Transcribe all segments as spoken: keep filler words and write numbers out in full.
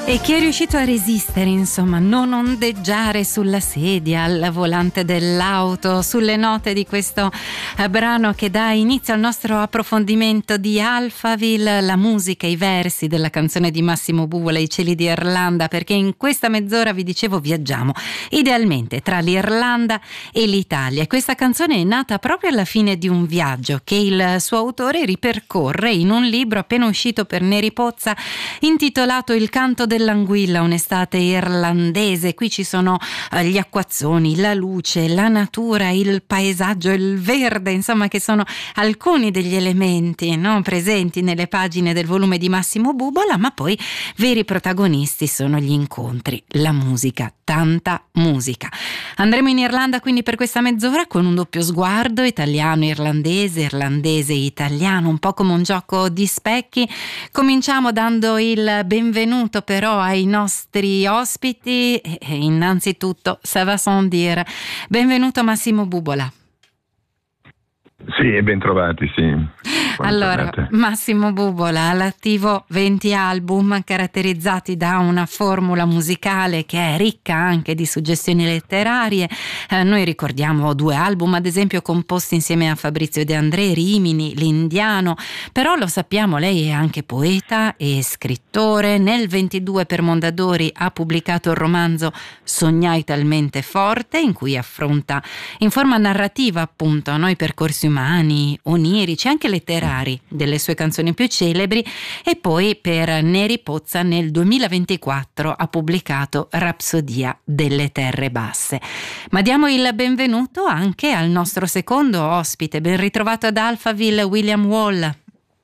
E chi è riuscito a resistere, insomma, non ondeggiare sulla sedia, al volante dell'auto, sulle note di questo eh, brano che dà inizio al nostro approfondimento di Alphaville, la musica, i versi della canzone di Massimo Bubola, I cieli di Irlanda, perché in questa mezz'ora, vi dicevo, viaggiamo idealmente tra l'Irlanda e l'Italia. E questa canzone è nata proprio alla fine di un viaggio che il suo autore ripercorre in un libro appena uscito per Neri Pozza intitolato Il canto dell'anguilla, un'estate irlandese. Qui ci sono eh, gli acquazzoni, la luce, la natura, il paesaggio, il verde, insomma, che sono alcuni degli elementi, no, presenti nelle pagine del volume di Massimo Bubola, ma poi veri protagonisti sono gli incontri, la musica, tanta musica. Andremo in Irlanda quindi per questa mezz'ora con un doppio sguardo, italiano-irlandese, irlandese-italiano, un po' come un gioco di specchi. Cominciamo dando il benvenuto però ai nostri ospiti e innanzitutto ça va sans dire. Benvenuto Massimo Bubola. Sì, e ben trovati, sì. Allora, Massimo Bubola, all'attivo venti album caratterizzati da una formula musicale che è ricca anche di suggestioni letterarie. Eh, noi ricordiamo due album, ad esempio, composti insieme a Fabrizio De André, Rimini, L'Indiano, però lo sappiamo, lei è anche poeta e scrittore. Nel ventidue per Mondadori ha pubblicato il romanzo Sognai talmente forte, in cui affronta in forma narrativa appunto no, i percorsi umani, onirici, anche letterari delle sue canzoni più celebri, e poi per Neri Pozza nel duemilaventiquattro ha pubblicato Rapsodia delle terre basse. Ma diamo il benvenuto anche al nostro secondo ospite. Ben ritrovato ad Alphaville, William Wall.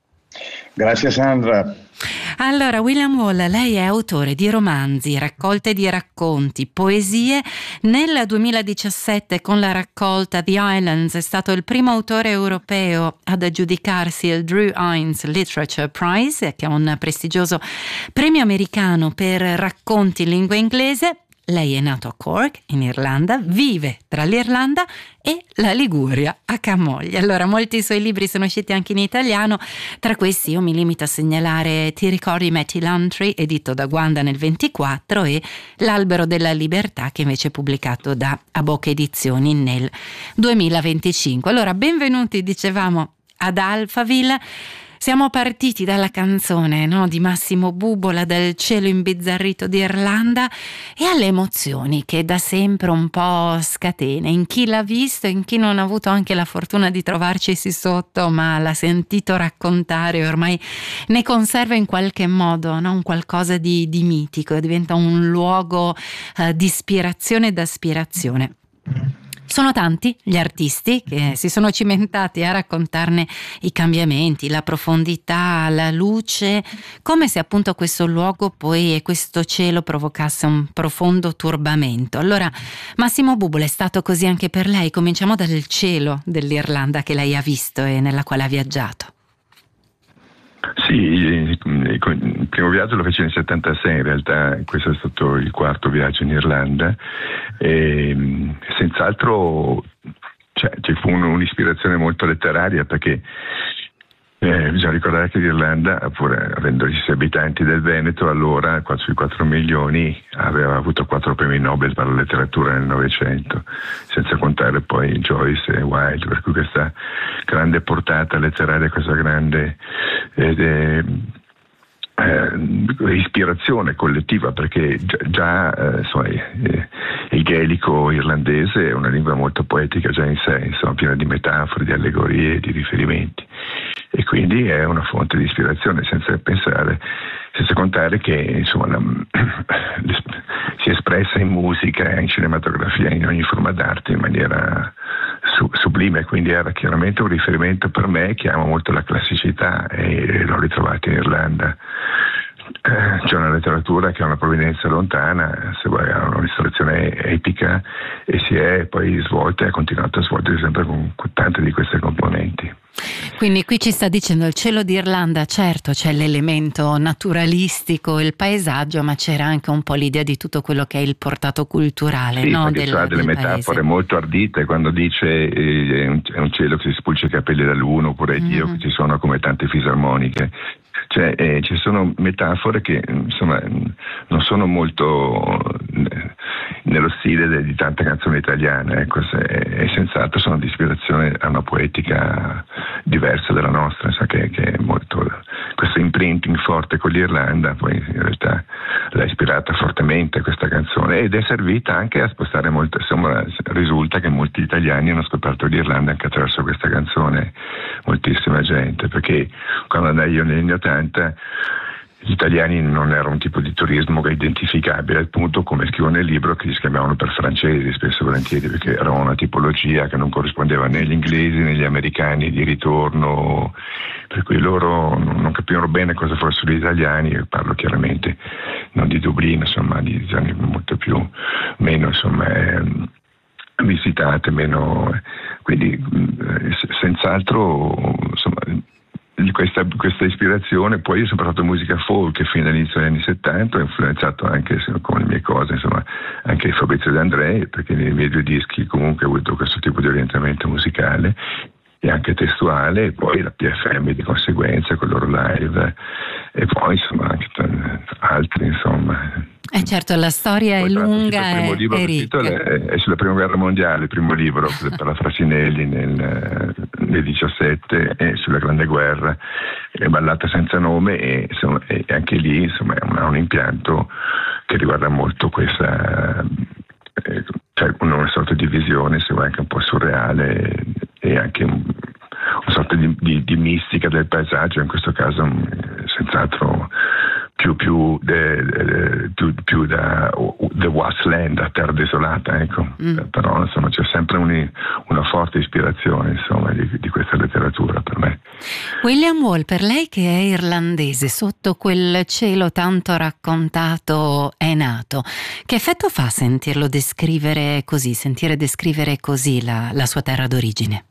Grazie Sandra. Allora, William Wall, lei è autore di romanzi, raccolte di racconti, poesie. Nel duemiladiciassette con la raccolta The Islands è stato il primo autore europeo ad aggiudicarsi il Drew Hines Literature Prize, che è un prestigioso premio americano per racconti in lingua inglese. Lei è nato a Cork, in Irlanda, vive tra l'Irlanda e la Liguria, a Camogli. Allora, molti suoi libri sono usciti anche in italiano, tra questi io mi limito a segnalare Ti ricordi Matty Lantry, edito da Guanda nel ventiquattro, e L'albero della libertà, che invece è pubblicato da Abocca Edizioni nel duemilaventicinque. Allora, benvenuti, dicevamo, ad Alphaville. Siamo partiti dalla canzone no, di Massimo Bubola, Dal cielo imbizzarrito di Irlanda, e alle emozioni che da sempre un po' scatena in chi l'ha visto e in chi non ha avuto anche la fortuna di trovarcisi sotto, ma l'ha sentito raccontare e ormai ne conserva in qualche modo no, un qualcosa di, di mitico, diventa un luogo eh, di ispirazione ed aspirazione. Sono tanti gli artisti che si sono cimentati a raccontarne i cambiamenti, la profondità, la luce, come se appunto questo luogo poi e questo cielo provocasse un profondo turbamento. Allora, Massimo Bubola, è stato così anche per lei? Cominciamo dal cielo dell'Irlanda che lei ha visto e nella quale ha viaggiato. Sì, il primo viaggio lo feci nel settantasei, in realtà questo è stato il quarto viaggio in Irlanda, e senz'altro cioè, ci fu un'ispirazione molto letteraria, perché eh, bisogna ricordare che l'Irlanda, pur avendo gli stessi abitanti del Veneto, allora sui quattro milioni aveva avuto quattro premi Nobel per la letteratura nel Novecento, senza contare poi Joyce e Wilde, per cui questa grande portata letteraria, questa grande eh, eh, ispirazione collettiva, perché già, già eh, insomma, eh, il gaelico irlandese è una lingua molto poetica già in sé, insomma, piena di metafore, di allegorie, di riferimenti, e quindi è una fonte di ispirazione, senza pensare, senza contare che insomma la, si è espressa in musica, in cinematografia, in ogni forma d'arte in maniera su, sublime, quindi era chiaramente un riferimento per me, che amo molto la classicità e l'ho ritrovata in Irlanda. C'è una letteratura che ha una provenienza lontana, se vuoi ha un'istruzione epica, e si è poi svolta e ha continuato a svolgere sempre con tante di queste componenti. Quindi qui ci sta dicendo il cielo d'Irlanda, certo c'è l'elemento naturalistico, il paesaggio, ma c'era anche un po' l'idea di tutto quello che è il portato culturale, sì, no, del, ha delle del metafore paese. Molto ardite, quando dice eh, è, un, è un cielo che si spulcia i capelli dall'uno, oppure mm-hmm. Dio che ci sono come tante fisarmoniche, Cioè, eh, ci sono metafore che insomma non sono molto eh, nello stile de, di tante canzoni italiane, ecco, se, e senz'altro sono di ispirazione a una poetica diversa dalla nostra, so, che, che è molto, questo imprinting forte con l'Irlanda poi in realtà l'ha ispirata fortemente questa canzone, ed è servita anche a spostare molto, insomma risulta che molti italiani hanno scoperto l'Irlanda anche attraverso questa canzone, moltissima gente, perché quando andai io negli anni ottanta gli italiani non era un tipo di turismo che è identificabile, al punto, come scrivo nel libro, che li scambiavano per francesi spesso e volentieri, perché era una tipologia che non corrispondeva né agli inglesi né agli americani di ritorno, per cui loro non capivano bene cosa fossero gli italiani. Io parlo chiaramente non di Dublino, insomma di zone molto più meno insomma eh, visitate, meno, quindi eh, senz'altro insomma Questa, questa ispirazione. Poi io sono stato musica folk fin dall'inizio degli anni settanta, ho influenzato anche con le mie cose, insomma, anche Fabrizio De André, perché nei miei due dischi comunque ho avuto questo tipo di orientamento musicale e anche testuale, e poi la P F M di conseguenza con i loro live, e poi insomma anche t- altri insomma. Eh certo, la storia poi, è lunga il primo e, libro e ricca. È, è sulla Prima Guerra Mondiale, il primo libro per la Frasinelli nel, nel diciassette, e sulla Grande Guerra, è Ballata senza nome, e, insomma, e anche lì insomma è un, un impianto che riguarda molto questa, eh, cioè una, una sorta di visione, se vuoi, anche un po' surreale, e anche un, una sorta di, di, di mistica del paesaggio, in questo caso senz'altro più, più, de, de, più, più da The Wasteland, da terra desolata, ecco. Mm. Però insomma c'è sempre un, una forte ispirazione insomma di, di questa letteratura per me. William Wall, per lei che è irlandese, sotto quel cielo tanto raccontato è nato, che effetto fa sentirlo descrivere così, sentire descrivere così la, la sua terra d'origine?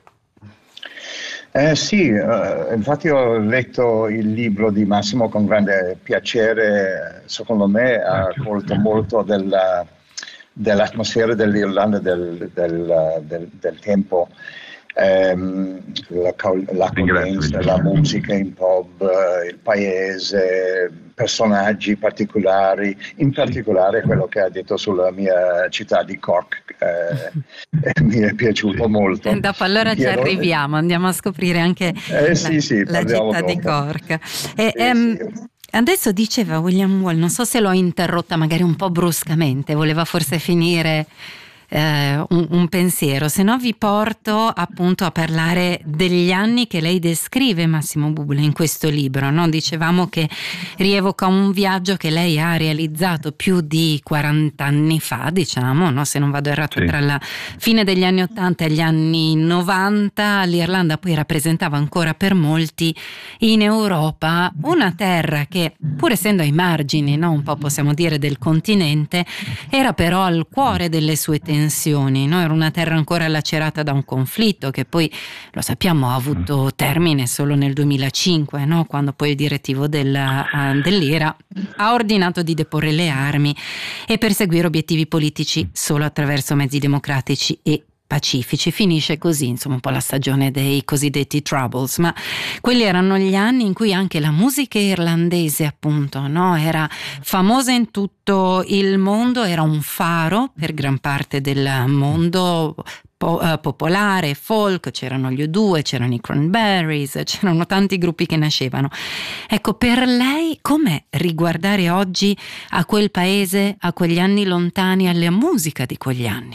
Eh, sì, uh, infatti ho letto il libro di Massimo con grande piacere, secondo me ha colto molto della, dell'atmosfera dell'Irlanda del, del, del, del tempo, um, l'accoglienza, la musica in pub, uh, il paese, personaggi particolari, in particolare quello che ha detto sulla mia città di Cork, eh, mi è piaciuto sì. molto. Dopo allora ci Chiedo... arriviamo, andiamo a scoprire anche eh, la, sì, sì, la città dopo. di Cork. E, sì, ehm, sì. Adesso diceva William Wall, non so se l'ho interrotta magari un po' bruscamente, voleva forse finire Eh, un, un pensiero, se no vi porto appunto a parlare degli anni che lei descrive, Massimo Bublé, in questo libro, no? Dicevamo che rievoca un viaggio che lei ha realizzato più di quaranta anni fa, diciamo, no? Se non vado errato, sì. Tra la fine degli anni ottanta e gli anni novanta. L'Irlanda poi rappresentava ancora per molti in Europa una terra che, pur essendo ai margini, no? Un po' possiamo dire del continente, era però al cuore delle sue tensioni. No? Era una terra ancora lacerata da un conflitto che poi, lo sappiamo, ha avuto termine solo nel duemilacinque, no? Quando poi il direttivo della, uh, dell'I R A ha ordinato di deporre le armi e perseguire obiettivi politici solo attraverso mezzi democratici e pacifici. Finisce così, insomma, un po' la stagione dei cosiddetti Troubles, ma quelli erano gli anni in cui anche la musica irlandese, appunto, no, era famosa in tutto il mondo, era un faro per gran parte del mondo po- uh, popolare, folk, c'erano gli U due, c'erano i Cranberries, c'erano tanti gruppi che nascevano. Ecco, per lei com'è riguardare oggi a quel paese, a quegli anni lontani, alla musica di quegli anni?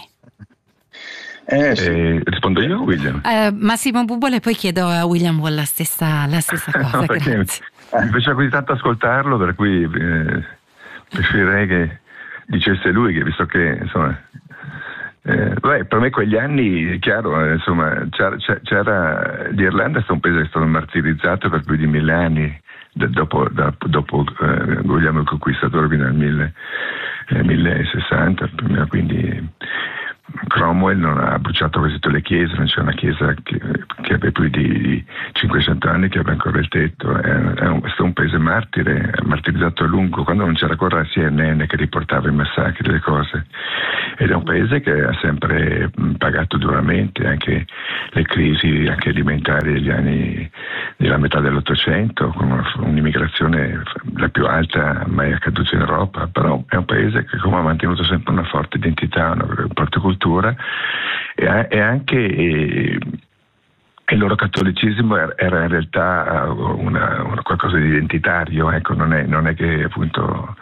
Eh, sì. eh, rispondo io o William? Eh, Massimo Bublé, poi chiedo a William Wall la stessa, la stessa cosa. No, grazie. Mi piaceva così tanto ascoltarlo, per cui eh, preferirei che dicesse lui, che visto che insomma eh, beh, per me quegli anni, chiaro, eh, insomma c'era, c'era l'Irlanda è stato un paese che è stato martirizzato per più di mille anni da, dopo, da, dopo eh, Guglielmo il Conquistatore, quindi nel mille, eh, millesessanta, quindi Cromwell non ha bruciato quasi tutte le chiese, non c'è una chiesa che, che abbia più di cinquecento anni che abbia ancora il tetto. È, è, un, è stato un paese martire, martirizzato a lungo, quando non c'era ancora la C N N che riportava i massacri, le cose. ed è un paese che ha sempre pagato duramente anche le crisi anche alimentari degli anni della metà dell'Ottocento, con una, un'immigrazione la più alta mai accaduta in Europa, però è un paese che come ha mantenuto sempre una forte identità, una forte cultura e, e anche e, il loro cattolicesimo era in realtà una, una qualcosa di identitario, ecco, non è, non è che appunto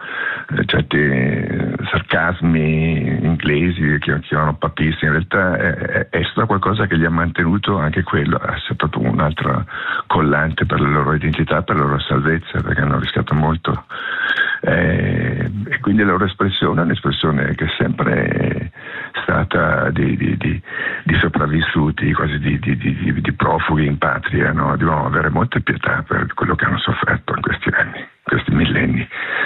certi sarcasmi inglesi che chiamano papisti, in realtà è, è stato qualcosa che gli ha mantenuto anche quello, è stato un altro collante per la loro identità, per la loro salvezza, perché hanno rischiato molto eh, e quindi la loro espressione è un'espressione che è sempre stata di, di, di, di sopravvissuti, quasi di, di, di, di profughi in patria, no? Dobbiamo avere molta pietà per quello che hanno sofferto in questi anni, in questi millenni.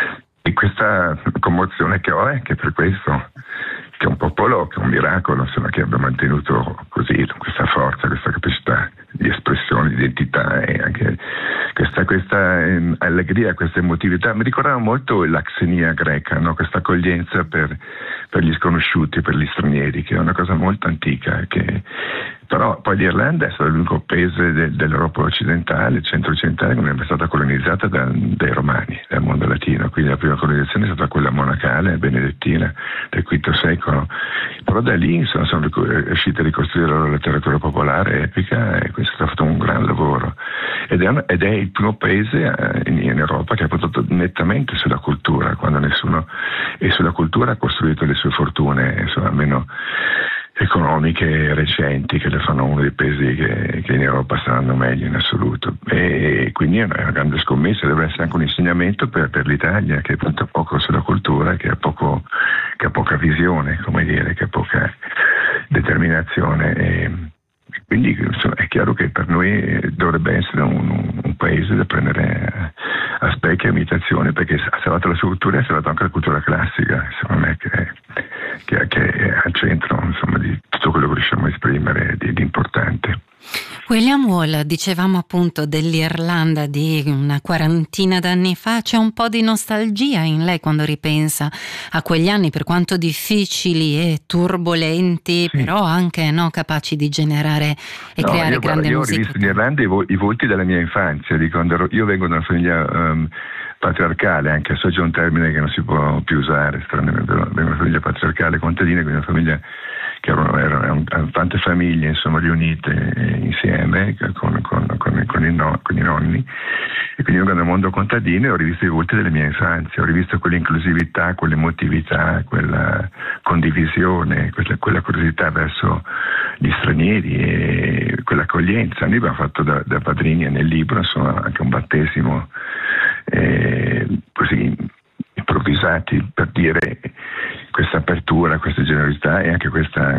E questa commozione che ho è che per questo, che è un popolo, che è un miracolo, insomma, che abbia mantenuto così questa forza, questa capacità di espressione, di identità e anche questa, questa eh, allegria, questa emotività. Mi ricordava molto la xenia greca, no? Questa accoglienza per, per gli sconosciuti, per gli stranieri, che è una cosa molto antica, che però poi l'Irlanda è stato l'unico paese de, dell'Europa occidentale, centro-occidentale, che non è stata colonizzata da, dai romani, dal mondo latino, quindi la prima colonizzazione è stata quella monacale, benedettina, del quinto secolo, però da lì insomma, sono riusciti a ricostruire la letteratura popolare epica e questo è stato un gran lavoro ed è, un, ed è il primo paese in, in Europa che ha puntato nettamente sulla cultura, quando nessuno e sulla cultura ha costruito le sue fortune, insomma, almeno economiche recenti, che le fanno uno dei paesi che, che in Europa saranno meglio in assoluto, e quindi è una, una grande scommessa, deve essere anche un insegnamento per, per l'Italia, che punta poco sulla cultura, che ha, poco, che ha poca visione, come dire, che ha poca determinazione e, quindi insomma, è chiaro che per noi dovrebbe essere un, un paese da prendere a specchio e imitazione, perché ha salvato la sua cultura e ha salvato anche la cultura classica, secondo me, che è, che, che è al centro, insomma, di tutto quello che riusciamo a esprimere di, di importante. William Wall, dicevamo appunto dell'Irlanda di una quarantina d'anni fa, c'è un po' di nostalgia in lei quando ripensa a quegli anni, per quanto difficili e turbolenti, sì, però anche no, capaci di generare e no, creare io, grande guarda, musica. Io ho rivisto in Irlanda i, vo- i volti della mia infanzia, di quando ero, io vengo da una famiglia um, patriarcale, anche se oggi è un termine che non si può più usare, stranamente, vengo da una famiglia patriarcale contadina, quindi una famiglia che erano, erano, erano tante famiglie insomma riunite insieme con, con, con, con, i no, con i nonni, e quindi io nel mondo contadino ho rivisto i volti delle mie infanzie, ho rivisto quell'inclusività, quell'emotività, quella condivisione, quella, quella curiosità verso gli stranieri e quell'accoglienza. Noi abbiamo fatto da, da padrini nel libro insomma anche un battesimo eh, così improvvisati per dire questa apertura, questa generosità e anche questa,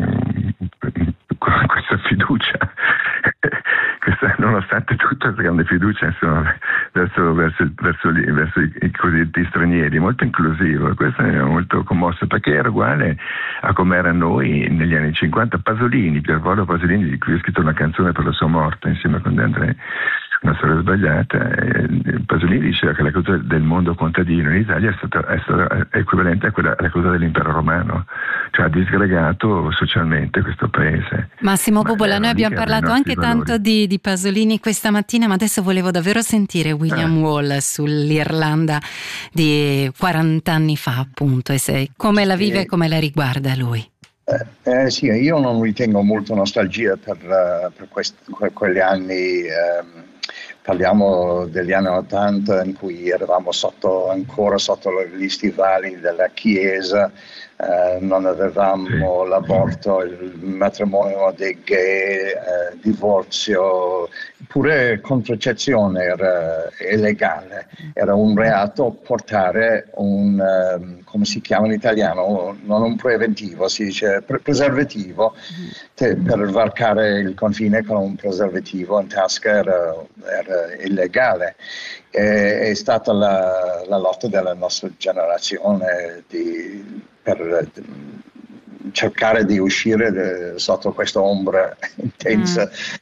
questa fiducia, questa, nonostante tutto, questa grande fiducia insomma, verso, verso, verso, gli, verso i, i cosiddetti stranieri, molto inclusivo. Questo mi ha molto commosso, perché era uguale a come era noi negli anni cinquanta. Pasolini, Pierpaolo Pasolini, di cui ho scritto una canzone per la sua morte insieme con De André, una storia sbagliata. eh, Pasolini diceva che la cosa del mondo contadino in Italia è stata, è stata equivalente a quella alla cosa dell'impero romano, cioè ha disgregato socialmente questo paese. Massimo Bubola, noi abbiamo parlato anche valori. tanto di, di Pasolini questa mattina, ma adesso volevo davvero sentire William ah. Wall sull'Irlanda di quaranta anni fa, appunto, e se, come la vive e come la riguarda lui. Eh, eh, sì, io non ritengo molto nostalgia per, uh, per, questi, per quegli anni. Um, Parliamo degli anni ottanta in cui eravamo sotto, ancora sotto gli stivali della Chiesa, eh, non avevamo sì. l'aborto, il matrimonio dei gay, eh, divorzio, pure contraccezione era illegale, era un reato portare un, um, come si chiama in italiano, non un preventivo, si dice pre- preservativo, mm. te, per varcare il confine con un preservativo in tasca era, era illegale. È, è stata la, la lotta della nostra generazione di, per cercare di uscire de, sotto questa ombra intensa. Mm.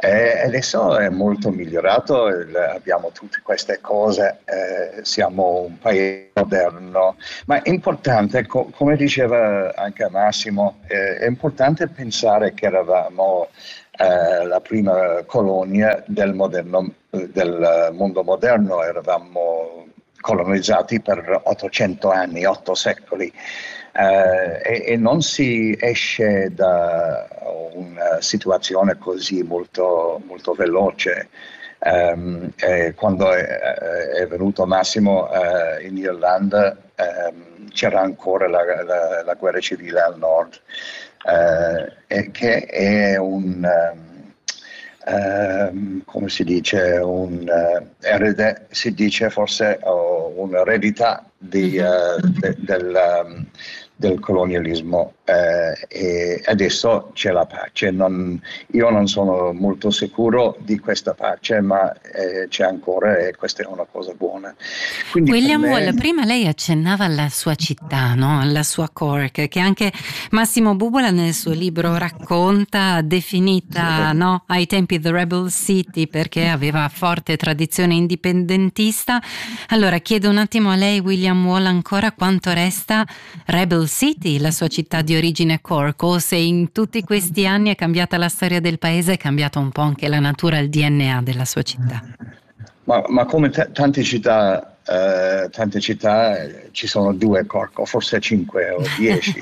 E adesso è molto migliorato, abbiamo tutte queste cose, eh, siamo un paese moderno, ma è importante, co- come diceva anche Massimo, eh, è importante pensare che eravamo eh, la prima colonia del, moderno, del mondo moderno, eravamo colonizzati per ottocento anni, otto secoli. Uh, e, e non si esce da una situazione così molto, molto veloce. Um, e quando è, è venuto Massimo uh, in Irlanda um, c'era ancora la, la, la guerra civile al nord, uh, e che è un... Um, Uh, come si dice, un uh, erede, si dice forse oh, un'eredità di, uh, de, del, um, del colonialismo, uh, e adesso c'è la pace. Non, io non sono molto sicuro di questa pace, ma eh, c'è ancora, e questa è una cosa buona. Quindi William me... Wall, prima lei accennava alla sua città, no? Alla sua Cork, che anche Massimo Bubola nel suo libro racconta, definita sì. no? ai tempi The Rebel City, perché aveva forte tradizione indipendentista. Allora chiedo un attimo a lei, William Wall, ancora quanto resta Rebel City, la sua città di origine Cork, o se in tutti questi anni è cambiata la storia del paese, è cambiata un po' anche la natura, il D N A della sua città. Ma, ma come t- tante città, eh, tante città eh, ci sono due Cork, o forse cinque o dieci.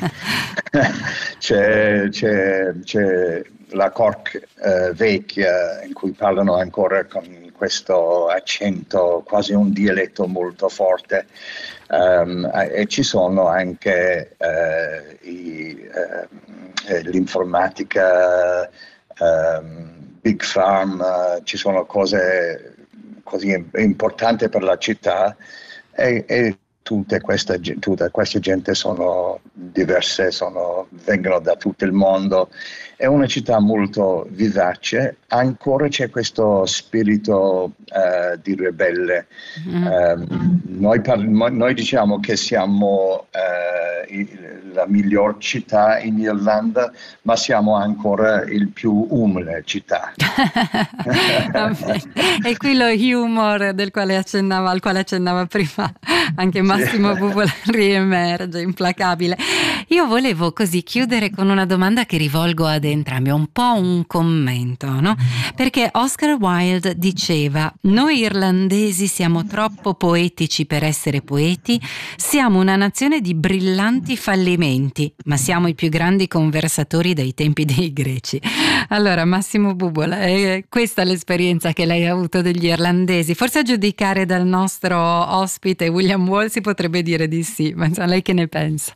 c'è, c'è, c'è la Cork eh, vecchia, in cui parlano ancora con questo accento, quasi un dialetto molto forte, um, e ci sono anche eh, i, eh, l'informatica, um, Big Farm, uh, ci sono cose così importanti per la città, e, e tutte queste, tutta questa gente sono diverse, sono, vengono da tutto il mondo. È una città molto vivace, ancora c'è questo spirito uh, di ribelle. Mm. Um, noi, parli, noi diciamo che siamo uh, il, la miglior città in Irlanda, ma siamo ancora il più umile città. E qui lo humor del quale accennava, al quale accennava prima anche Massimo sì. Bubola riemerge, implacabile. Io volevo così chiudere con una domanda che rivolgo ad entrambi, un po' un commento, no? Perché Oscar Wilde diceva: noi irlandesi siamo troppo poetici per essere poeti, siamo una nazione di brillanti fallimenti, ma siamo i più grandi conversatori dai tempi dei greci. Allora, Massimo Bubola, è questa l'esperienza che lei ha avuto degli irlandesi? Forse a giudicare dal nostro ospite William Wall si potrebbe dire di sì, ma insomma, lei che ne pensa?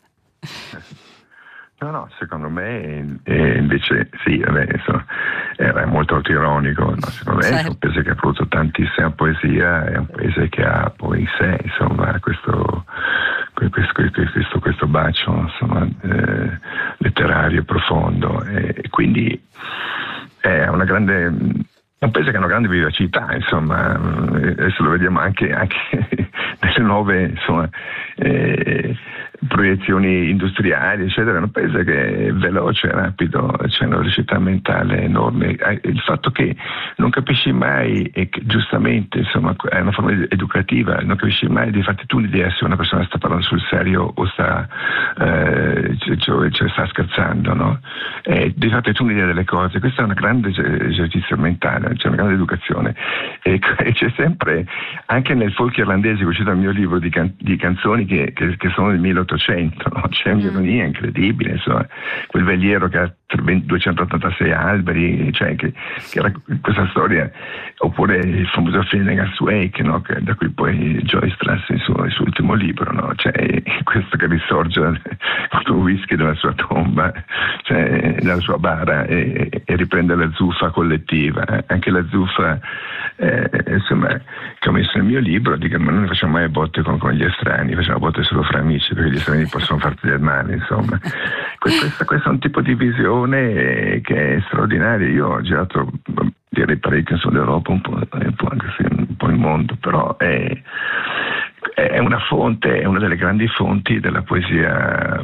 No, no, secondo me eh, invece sì, adesso era molto autoironico, no? Secondo me certo. È un paese che ha prodotto tantissima poesia, è un paese che ha poi in sé, insomma, questo, questo, questo, questo bacio, insomma, eh, letterario profondo, e, e quindi è una grande... È un paese che ha una grande vivacità, insomma, adesso lo vediamo anche, anche nelle nuove, insomma, eh, proiezioni industriali, eccetera. È un paese che è veloce, rapido, c'è una velocità mentale enorme. Il fatto che non capisci mai, e che giustamente, insomma, è una forma educativa, non capisci mai di farti tu un'idea se una persona sta parlando sul serio o sta, eh, cioè, cioè sta scherzando, no? E di fatto tu un'idea delle cose. Questo è un grande esercizio mentale, c'è una grande educazione, e, e c'è sempre, anche nel folk irlandese, che è uscito il mio libro di, can, di canzoni che, che, che sono del milleottocento, no? C'è un'ironia incredibile, insomma, quel veliero che ha duecentottantasei alberi, cioè che, che era questa storia, oppure il famoso Finnegan's Wake, no? Che, da cui poi Joyce trasse il suo, il suo ultimo libro, no? Cioè questo che risorge con un whisky dalla sua tomba, cioè dalla sua bara, e, e riprende la zuffa collettiva, anche la zuffa, eh, insomma, che ho messo nel mio libro, dico, ma non facciamo mai botte con, con gli estranei, facciamo botte solo fra amici, perché gli estranei possono farti del male, insomma. Questo, questo è un tipo di visione che è straordinaria. Io ho girato, direi, parecchio insomma, l'Europa, un po', un po' anche se un po' il mondo, però è, è una fonte, è una delle grandi fonti della poesia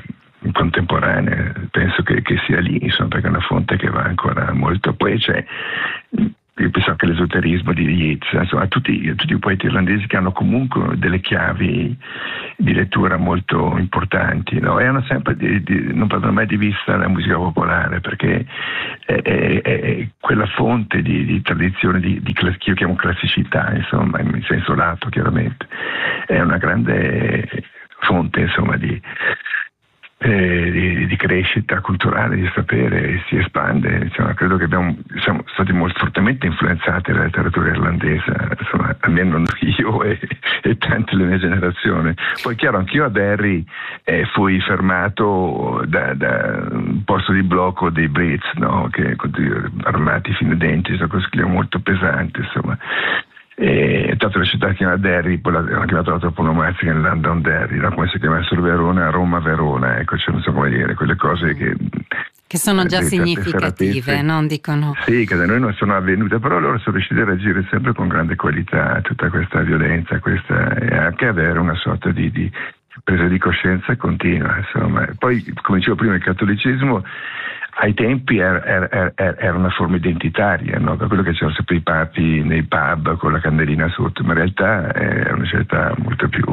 contemporanea. Penso che, che sia lì, insomma, perché è una fonte che va ancora molto. Poi c'è io penso che l'esoterismo di Yeats, insomma tutti, tutti i poeti irlandesi che hanno comunque delle chiavi di lettura molto importanti, no? E hanno sempre di, di, non perdono mai di vista la musica popolare, perché è, è, è quella fonte di, di tradizione di, di che io chiamo classicità, insomma, in senso lato chiaramente, è una grande fonte, insomma, di Eh, di, di crescita culturale, di sapere, si espande. Insomma, credo che abbiamo, siamo stati molto fortemente influenzati dalla letteratura irlandese, insomma, almeno io e, e tante della mia generazione. Poi chiaro, anch'io a Derry eh, fui fermato da, da un posto di blocco dei Brits, no? Che armati fino ai denti, una cosa molto pesante, insomma. E tanto la città si chiama Derry, poi hanno chiamato la toponomastica in London Derry, no? Come si chiamassero Verona, Roma Verona, ecco, cioè, non so come dire, quelle cose che che sono già significative, non dicono. Sì, che da noi non sono avvenute, però loro sono riusciti a reagire sempre con grande qualità a tutta questa violenza, questa, e anche avere una sorta di, di presa di coscienza continua, insomma. Poi, come dicevo prima, il cattolicesimo ai tempi era, era, era, era una forma identitaria, no? Per quello che c'erano sempre i papi nei pub con la candelina sotto, ma in realtà è una scelta molto più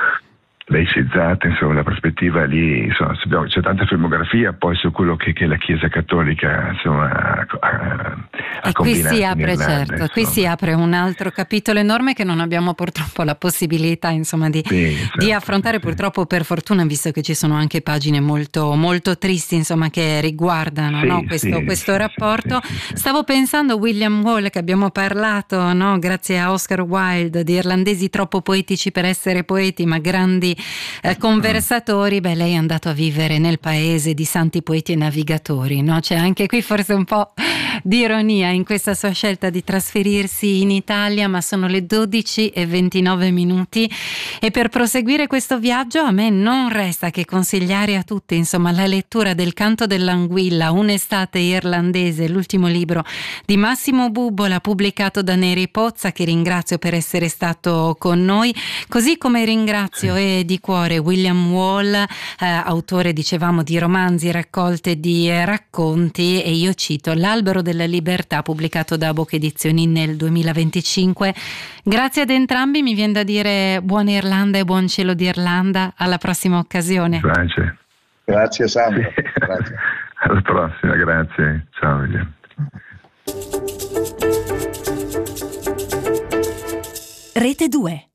laicizzata, insomma, la prospettiva lì, insomma, c'è tanta filmografia poi su quello che, che la Chiesa Cattolica, insomma, ha, ha, ha e qui si apre, Irlanda, certo, insomma. Qui si apre un altro capitolo enorme che non abbiamo purtroppo la possibilità, insomma, di, sì, certo, di affrontare, purtroppo, per fortuna, visto che ci sono anche pagine molto, molto tristi, insomma, che riguardano, sì, no, questo, sì, questo sì, rapporto. Sì, sì, Stavo pensando a William Wall, che abbiamo parlato, no, grazie a Oscar Wilde, di irlandesi troppo poetici per essere poeti, ma grandi Eh, conversatori. Beh, lei è andato a vivere nel paese di santi poeti e navigatori, no? C'è anche qui forse un po' di ironia in questa sua scelta di trasferirsi in Italia, ma sono le dodici e ventinove minuti e per proseguire questo viaggio a me non resta che consigliare a tutti, insomma, la lettura del Canto dell'Anguilla, un'estate irlandese, l'ultimo libro di Massimo Bubbola, pubblicato da Neri Pozza, che ringrazio per essere stato con noi, così come ringrazio e di cuore William Wall, eh, autore, dicevamo, di romanzi, raccolte di eh, racconti, e io cito L'Albero della Libertà, pubblicato da Boca Edizioni nel duemilaventicinque. Grazie ad entrambi, mi viene da dire buona Irlanda e buon cielo di Irlanda, alla prossima occasione. Grazie. Grazie Sandra. Grazie. Alla prossima, grazie. Ciao William. Rete due.